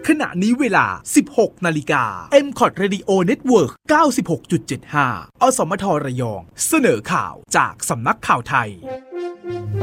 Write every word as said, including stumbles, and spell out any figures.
ขณะนี้เวลา สิบหกนาฬิกา เอ็ม คอท Radio Network เก้าสิบหกจุดเจ็ดห้า อสมทระยองเสนอข่าวจากสำนักข่าวไทย